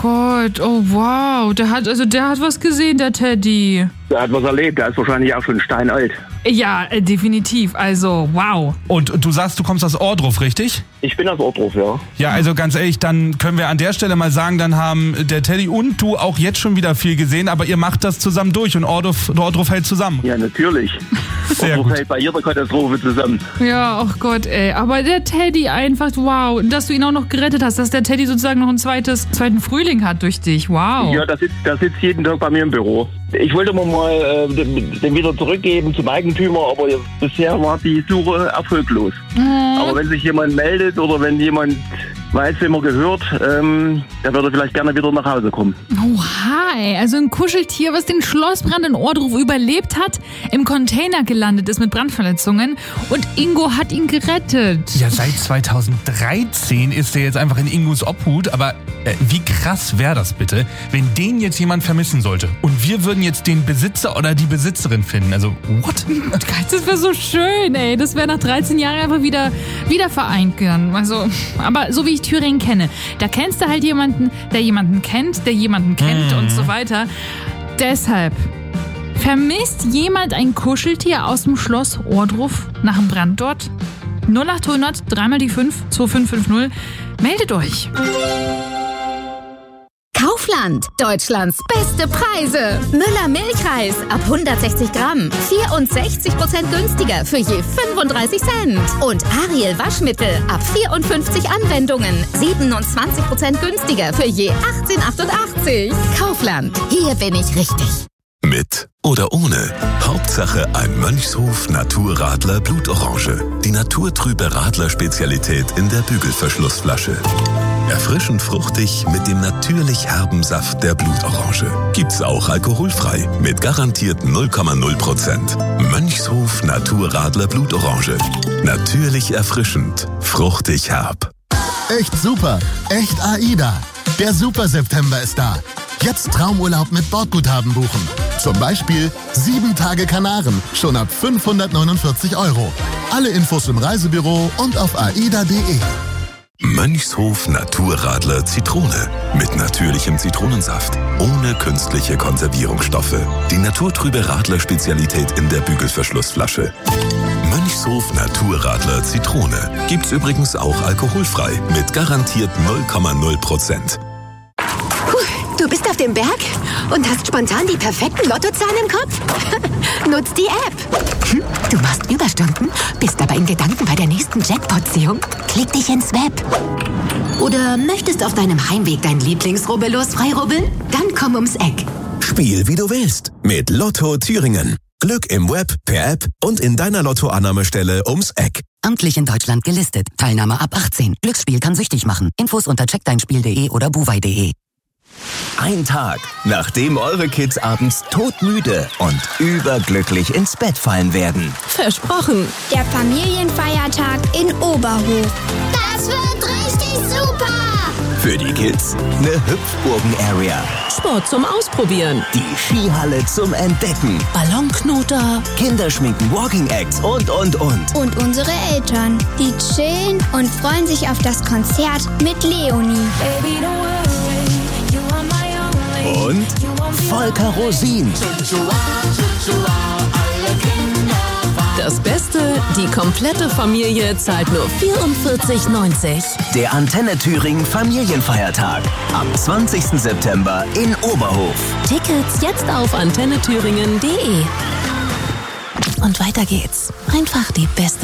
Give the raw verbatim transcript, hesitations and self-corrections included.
Gott, oh wow. Der hat, also der hat was gesehen, der Teddy. Der hat was erlebt, der ist wahrscheinlich auch schon steinalt. Ja, äh, definitiv. Also, wow. Und du sagst, du kommst aus Ohrdruf, richtig? Ich bin aus Ohrdruf, ja. Ja, also ganz ehrlich, dann können wir an der Stelle mal sagen, dann haben der Teddy und du auch jetzt schon wieder viel gesehen, aber ihr macht das zusammen durch und Ohrdruf, Ohrdruf hält zusammen. Ja, natürlich. Sehr Ohrdruf gut. hält bei jeder Katastrophe zusammen. Ja, ach Gott, ey. Aber der Teddy einfach, wow. Dass du ihn auch noch gerettet hast, dass der Teddy sozusagen noch einen zweites, zweiten Frühling hat durch dich. Wow. Ja, der sitzt, der sitzt jeden Tag bei mir im Büro. Ich wollte mir mal äh, den, den wieder zurückgeben zum Eigentümer, aber bisher war die Suche erfolglos. Mhm. Aber wenn sich jemand meldet oder wenn jemand weiß, wem er gehört, ähm, der würde vielleicht gerne wieder nach Hause kommen. Oha, ey. Also ein Kuscheltier, was den Schlossbrand in Ohrdruf überlebt hat, im Container gelandet ist mit Brandverletzungen und Ingo hat ihn gerettet. Ja, seit zweitausenddreizehn ist er jetzt einfach in Ingos Obhut, aber äh, wie krass wäre das bitte, wenn den jetzt jemand vermissen sollte und wir würden jetzt den Besitzer oder die Besitzerin finden, also what? Das wäre so schön, ey. Das wäre nach dreizehn Jahren einfach wieder, wieder vereint gern. Also, aber so wie ich Thüringen kenne, da kennst du halt jemanden, der jemanden kennt, der jemanden kennt mhm. und so weiter. Deshalb, vermisst jemand ein Kuscheltier aus dem Schloss Ohrdruf nach dem Brand dort? null acht hundert, dreimal die fünf, zwei fünf fünf null. Meldet euch. Kaufland, Deutschlands beste Preise. Müller Milchreis ab hundertsechzig Gramm, vierundsechzig Prozent günstiger für je fünfunddreißig Cent. Und Ariel Waschmittel ab vierundfünfzig Anwendungen, siebenundzwanzig Prozent günstiger für je achtzehn achtundachtzig. Kaufland, hier bin ich richtig. Mit oder ohne. Hauptsache ein Mönchshof Naturradler Blutorange. Die naturtrübe Radler-Spezialität in der Bügelverschlussflasche. Erfrischend fruchtig mit dem natürlich herben Saft der Blutorange. Gibt's auch alkoholfrei mit garantiert null Komma null Prozent. Mönchshof Naturradler Blutorange. Natürlich erfrischend, fruchtig herb. Echt super, echt AIDA. Der Super September ist da. Jetzt Traumurlaub mit Bordguthaben buchen. Zum Beispiel sieben Tage Kanaren, schon ab fünfhundertneunundvierzig Euro. Alle Infos im Reisebüro und auf aida punkt de. Mönchshof Naturradler Zitrone. Mit natürlichem Zitronensaft. Ohne künstliche Konservierungsstoffe. Die naturtrübe Radler-Spezialität in der Bügelverschlussflasche. Mönchshof Naturradler Zitrone. Gibt's übrigens auch alkoholfrei. Mit garantiert null Komma null Prozent. Du bist auf dem Berg und hast spontan die perfekten Lottozahlen im Kopf? Nutz die App. Hm, du machst Überstunden, bist aber in Gedanken bei der nächsten Jackpot-Ziehung? Klick dich ins Web. Oder möchtest auf deinem Heimweg dein Lieblingsrubbellos freirubbeln? Dann komm ums Eck. Spiel wie du willst. Mit Lotto Thüringen. Glück im Web, per App und in deiner Lottoannahmestelle ums Eck. Amtlich in Deutschland gelistet. Teilnahme ab achtzehn. Glücksspiel kann süchtig machen. Infos unter check dein spiel punkt de oder buwei punkt de. Ein Tag, nachdem eure Kids abends todmüde und überglücklich ins Bett fallen werden. Versprochen. Der Familienfeiertag in Oberhof. Das wird richtig super. Für die Kids eine Hüpfburgen-Area. Sport zum Ausprobieren. Die Skihalle zum Entdecken. Ballonknoter. Kinderschminken, Walking-Acts und, und, und. Und unsere Eltern, die chillen und freuen sich auf das Konzert mit Leonie. Baby, don't worry, you are my only. Und Volker Rosin. Das Beste, die komplette Familie zahlt nur vierundvierzig neunzig. Der Antenne Thüringen Familienfeiertag. Am zwanzigsten September in Oberhof. Tickets jetzt auf antenne thüringen punkt de. Und weiter geht's. Einfach die beste